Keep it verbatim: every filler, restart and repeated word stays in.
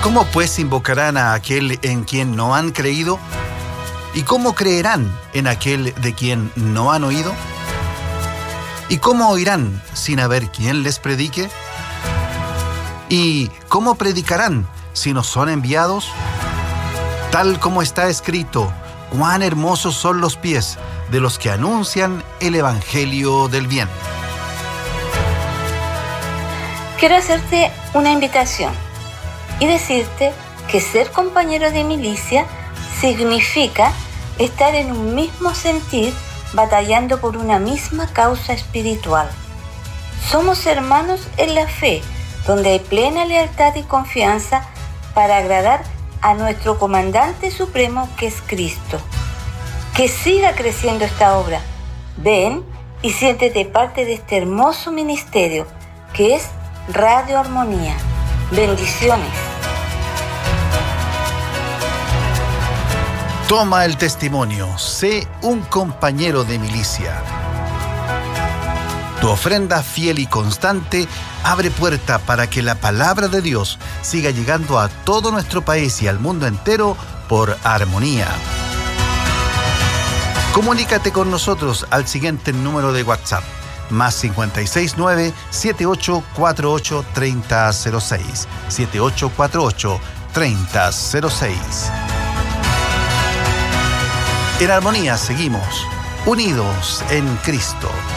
¿Cómo pues invocarán a aquel en quien no han creído? ¿Y cómo creerán en aquel de quien no han oído? ¿Y cómo oirán sin haber quien les predique? ¿Y cómo predicarán si no son enviados? Tal como está escrito, cuán hermosos son los pies de los que anuncian el evangelio del bien. Quiero hacerte una invitación y decirte que ser compañero de milicia significa estar en un mismo sentir, batallando por una misma causa espiritual. Somos hermanos en la fe, donde hay plena lealtad y confianza para agradar a nuestro comandante supremo, que es Cristo. Que siga creciendo esta obra. Ven y siéntete parte de este hermoso ministerio que es Radio Armonía. Bendiciones. Toma el testimonio, sé un compañero de milicia. Tu ofrenda fiel y constante abre puerta para que la palabra de Dios siga llegando a todo nuestro país y al mundo entero por Armonía. Comunícate con nosotros al siguiente número de WhatsApp, más cinco seis nueve, siete ocho cuatro ocho, tres cero cero seis, siete ocho cuatro ocho, tres cero cero seis. En Armonía seguimos, unidos en Cristo.